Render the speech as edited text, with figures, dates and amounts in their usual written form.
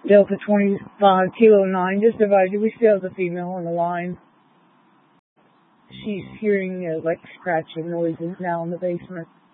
Delta 25 Kilo 9, just advise you, we still have the female on the line. She's hearing like scratching noises now in the basement.